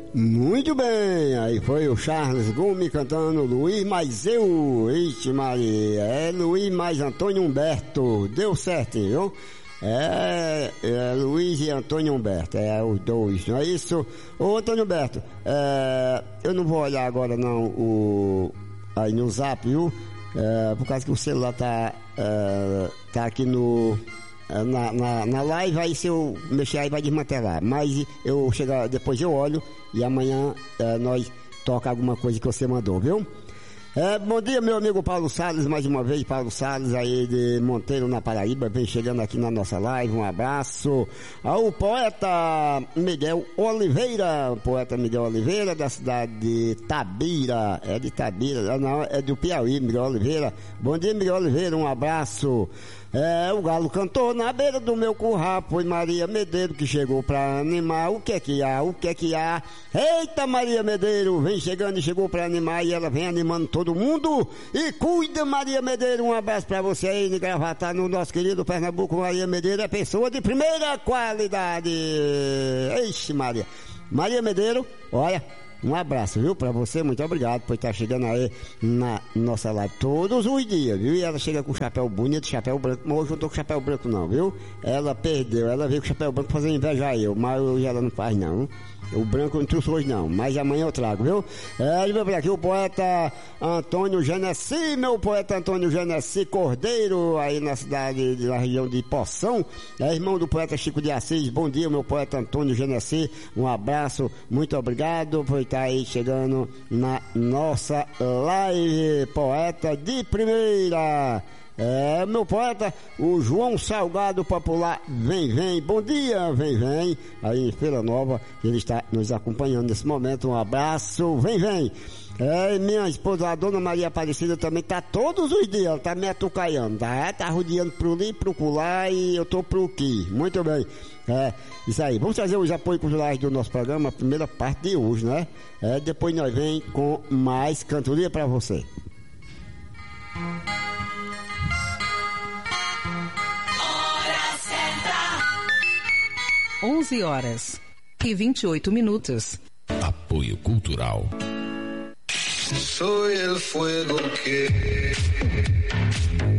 Muito bem, aí foi o Charles Gomes cantando Luiz mais eu, ixi Maria, é Luiz mais Antônio Humberto, deu certo, viu? É Luiz e Antônio Humberto, é os dois, não é isso? Ô Antônio Humberto, eu não vou olhar agora não aí no zap, viu? Por causa que o celular tá aqui na live, aí se eu mexer aí vai desmantelar, mas depois eu olho e amanhã nós toca alguma coisa que você mandou, viu? Bom dia, meu amigo Paulo Salles, mais uma vez, Paulo Salles aí de Monteiro, na Paraíba, vem chegando aqui na nossa live, um abraço ao poeta Miguel Oliveira, da cidade de Tabira, de Tabira, não, é do Piauí, Miguel Oliveira. Bom dia, Miguel Oliveira, um abraço. O galo cantou na beira do meu curral, foi Maria Medeiros que chegou pra animar. O que é que há? Eita, Maria Medeiros, vem chegando e chegou pra animar, e ela vem animando todo mundo. E cuida, Maria Medeiros, um abraço pra você aí de Gravatar, no nosso querido Pernambuco. Maria Medeiros é pessoa de primeira qualidade. Ixi, Maria Medeiros, olha, um abraço, viu, pra você, muito obrigado por estar chegando aí na nossa live todos os dias, viu? E ela chega com chapéu bonito, chapéu branco, mas hoje eu não tô com chapéu branco não, viu? Ela perdeu, ela veio com chapéu branco fazer inveja a eu, mas hoje ela não faz não. O branco eu não trouxe hoje não, mas amanhã eu trago, viu? Ele veio por aqui, o poeta Antônio Genesi, meu poeta Antônio Genesi Cordeiro, aí na região de Poção, irmão do poeta Chico de Assis. Bom dia, meu poeta Antônio Genesi, um abraço, muito obrigado por estar aí chegando na nossa live, poeta de primeira. Meu poeta, o João Salgado Popular, vem, bom dia, vem, aí em Feira Nova, ele está nos acompanhando nesse momento, um abraço, vem. Minha esposa, a dona Maria Aparecida, também tá todos os dias, ela tá me atucaiando, tá rodeando pro ali, pro colar, e eu tô pro aqui, muito bem. Isso aí, vamos trazer os apoios culturais do nosso programa, a primeira parte de hoje, né? Depois nós vem com mais cantoria pra você. 11h28. Apoio Cultural. Soy el fuego que